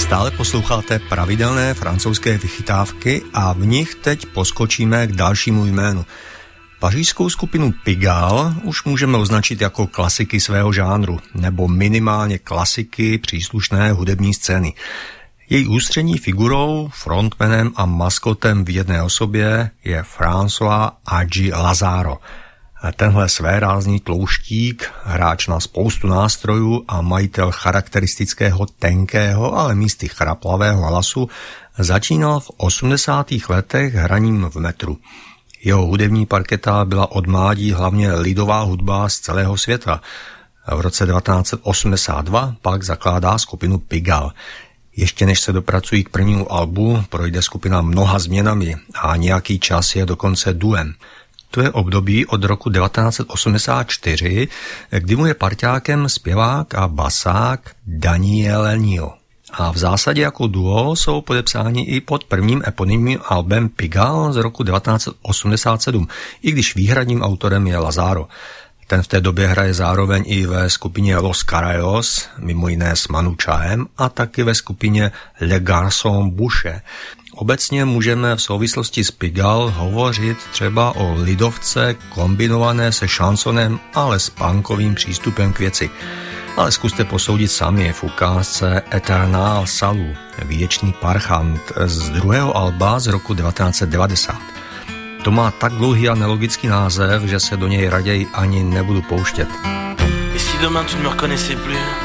Stále posloucháte pravidelné francouzské vychytávky a v nich teď poskočíme k dalšímu jménu. Pařížskou skupinu Pigalle už můžeme označit jako klasiky svého žánru, nebo minimálně klasiky příslušné hudební scény. Její ústřední figurou, frontmanem a maskotem v jedné osobě je François Hadji Lazaro. Tenhle svérázný tlouštík, hráč na spoustu nástrojů a majitel charakteristického tenkého, ale místy chraplavého hlasu, začínal v 80. letech hraním v metru. Jeho hudební parketa byla od mládí hlavně lidová hudba z celého světa. V roce 1982 pak zakládá skupinu Pigalle. Ještě než se dopracují k prvnímu albu, projde skupina mnoha změnami a nějaký čas je dokonce duem. To je období od roku 1984, kdy mu je parťákem zpěvák a basák Daniel Lenio. A v zásadě jako duo jsou podepsáni i pod prvním eponymním albem Pigalle z roku 1987, i když výhradním autorem je Lazaro. Ten v té době hraje zároveň i ve skupině Los Carayos, mimo jiné s Manu Chaem, a taky ve skupině Le Garçon Boucher. Obecně můžeme v souvislosti s Pigalle hovořit třeba o lidovce kombinované se šansonem, ale s punkovým přístupem k věci. Ale zkuste posoudit sami v ukázce Eternal Salut, Věčný parchant z druhého alba z roku 1990. To má tak dlouhý a nelogický název, že se do něj raději ani nebudu pouštět. Et si demain tu ne me reconnaissais plus?